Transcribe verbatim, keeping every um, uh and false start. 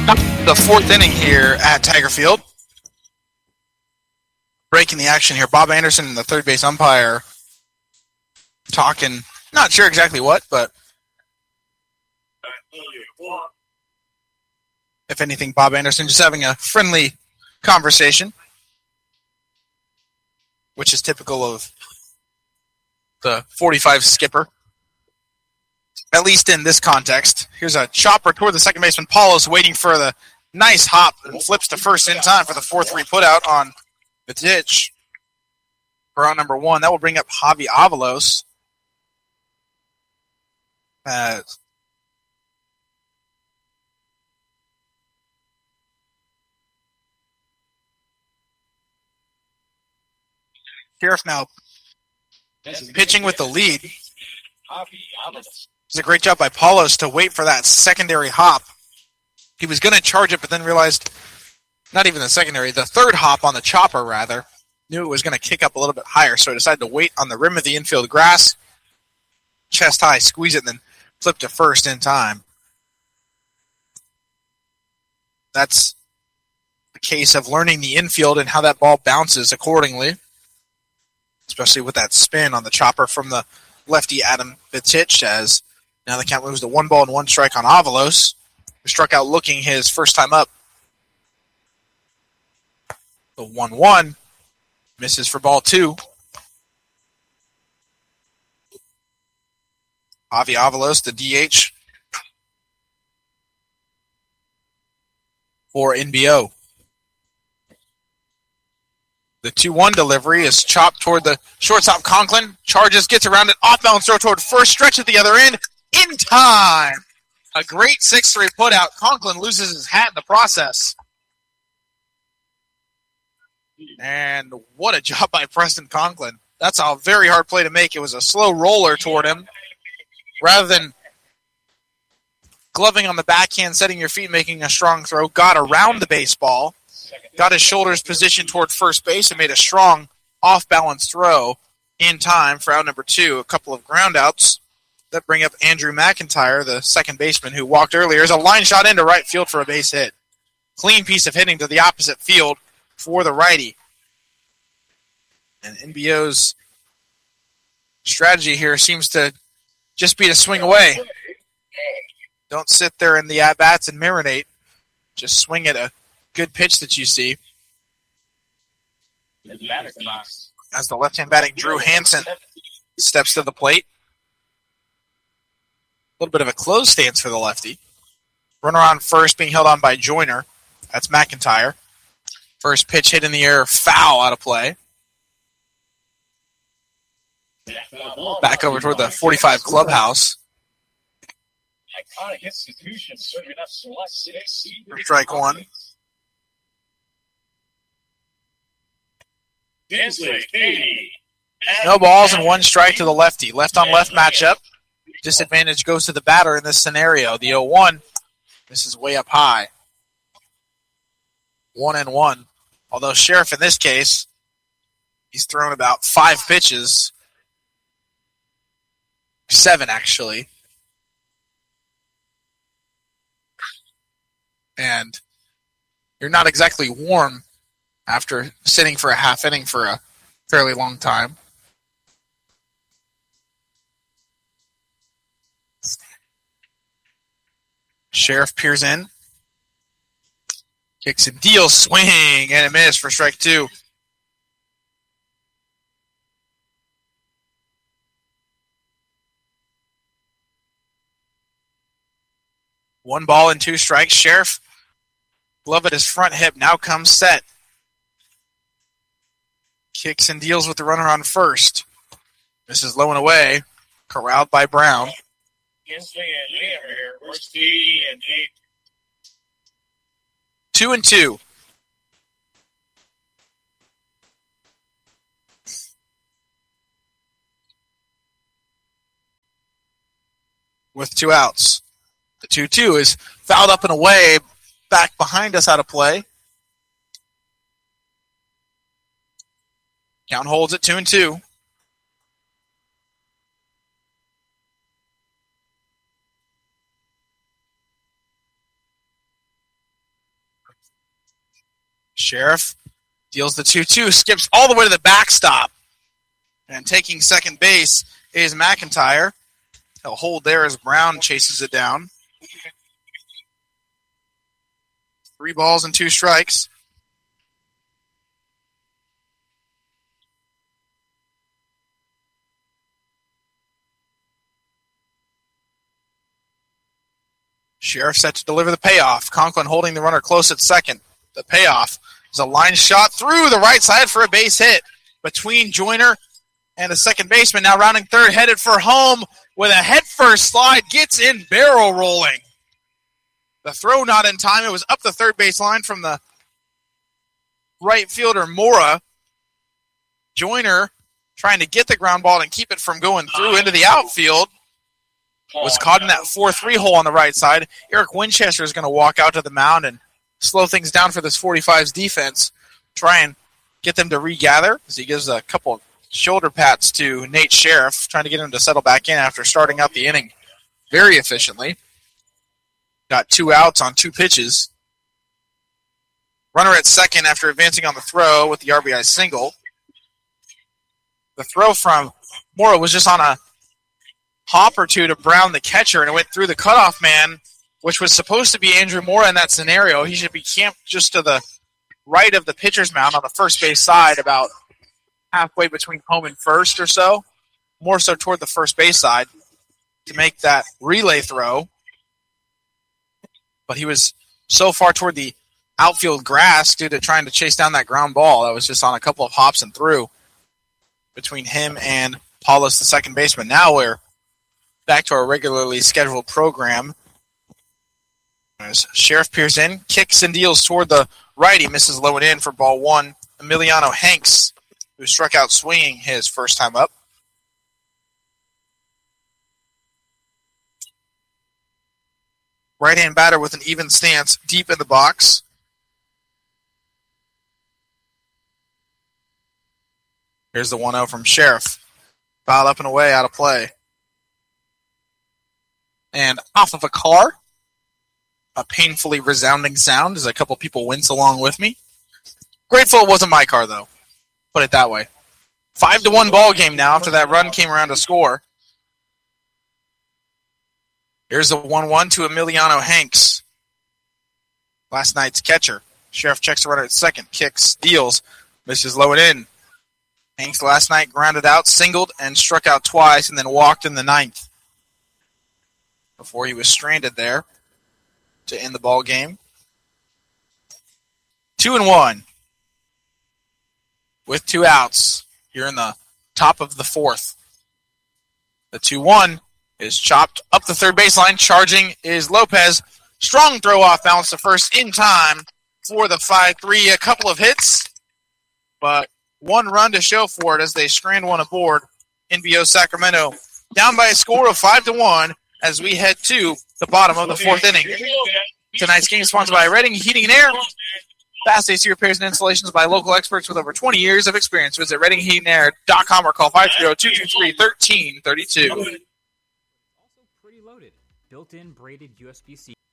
The fourth inning here at Tiger Field. Breaking the action here, Bob Anderson, the third base umpire, talking, not sure exactly what, but if anything, Bob Anderson just having a friendly conversation, which is typical of the forty-five skipper, at least in this context. Here's a chopper toward the second baseman. Paulos waiting for the nice hop and flips to first in time for the four three putout on the ditch for out number one. That will bring up Javi Avalos. Uh, Sheriff now pitching with the lead. It's a great job by Paulos to wait for that secondary hop. He was going to charge it, but then realized, not even the secondary, the third hop on the chopper, rather, knew it was going to kick up a little bit higher, so he decided to wait on the rim of the infield grass, chest high, squeeze it, and then flip to first in time. That's a case of learning the infield and how that ball bounces accordingly, especially with that spin on the chopper from the lefty Adam Vitich, as now the count moves to one ball and one strike on Avalos, who struck out looking his first time up. The one one misses for ball two. Javi Avalos, the D H for N B O. The two one delivery is chopped toward the shortstop Conklin. Charges, gets around it, off-balance throw toward first, stretch at the other end, in time. A great six three putout. Conklin loses his hat in the process. And what a job by Preston Conklin. That's a very hard play to make. It was a slow roller toward him. Rather than gloving on the backhand, setting your feet, making a strong throw, got around the baseball, got his shoulders positioned toward first base, and made a strong off-balance throw in time for out number two. A couple of groundouts that bring up Andrew McIntyre, the second baseman who walked earlier. There's a line shot into right field for a base hit. Clean piece of hitting to the opposite field for the righty. And N B O's strategy here seems to just be to swing away. Don't sit there in the at-bats and marinate. Just swing at a good pitch that you see. As the left-hand batting Drew Hansen steps to the plate. A little bit of a closed stance for the lefty. Runner on first being held on by Joyner. That's McIntyre. First pitch hit in the air, foul out of play. Back over toward the forty-five clubhouse. Iconic institution serving up Celeste City. For strike one. Tinsley, Katie. No balls and one strike to the lefty. Left on left matchup. Disadvantage goes to the batter in this scenario. The oh one. This is way up high. One and one. Although Sheriff in this case, he's thrown about five pitches. Seven, actually. And you're not exactly warm after sitting for a half inning for a fairly long time. Sheriff peers in. Kicks and deals, swing, and a miss for strike two. One ball and two strikes. Sheriff, glove at his front hip, now comes set. Kicks and deals with the runner on first. This is low and away, corralled by Brown. Tinsley and Liam here. We're Stevie and eight. Two and two. With two outs. The two two is fouled up and away, back behind us out of play. Count holds at two and two. Sheriff deals the two two, skips all the way to the backstop. And taking second base is McIntyre. He'll hold there as Brown chases it down. Three balls and two strikes. Sheriff set to deliver the payoff. Conklin holding the runner close at second. The payoff is a line shot through the right side for a base hit between Joyner and the second baseman. Now rounding third, headed for home with a head-first slide. Gets in barrel rolling. The throw not in time. It was up the third base line from the right fielder, Mora. Joyner trying to get the ground ball and keep it from going through into the outfield. Was caught in that four three hole on the right side. Eric Winchester is going to walk out to the mound and slow things down for this forty-fives defense. Try and get them to regather as he gives a couple of shoulder pats to Nate Sheriff, trying to get him to settle back in after starting out the inning very efficiently. Got two outs on two pitches. Runner at second after advancing on the throw with the R B I single. The throw from Mora was just on a hop or two to Brown, the catcher, and it went through the cutoff man, which was supposed to be Andrew Mora in that scenario. He should be camped just to the right of the pitcher's mound on the first base side, about halfway between home and first or so, more so toward the first base side to make that relay throw. But he was so far toward the outfield grass due to trying to chase down that ground ball that was just on a couple of hops and through between him and Paulus, the second baseman. Now we're back to our regularly scheduled program. As Sheriff peers in, kicks and deals toward the right. He misses low and in for ball one. Emiliano Hanks, who struck out swinging his first time up. Right-hand batter with an even stance deep in the box. Here's the one oh from Sheriff. Fouled up and away, out of play. And off of a car. A painfully resounding sound as a couple people wince along with me. Grateful it wasn't my car, though. Put it that way. Five to one ball game now after that run came around to score. Here's the one one to Emiliano Hanks. Last night's catcher. Sheriff checks the runner at second. Kicks, steals, misses low and in. Hanks last night grounded out, singled, and struck out twice, and then walked in the ninth before he was stranded there to end the ball game. Two and one with two outs here in the top of the fourth. The two one is chopped up the third baseline. Charging is Lopez. Strong throw off balance to first in time for the five three. A couple of hits, but one run to show for it as they strand one aboard. N B O Sacramento down by a score of five to one as we head to the bottom of the fourth inning. Tonight's game is sponsored by Redding Heating and Air. Fast A C repairs and installations by local experts with over twenty years of experience. Visit redding heating air dot com or call five three zero, two two three, one three three two. Also pretty loaded. Built-in braided U S B C.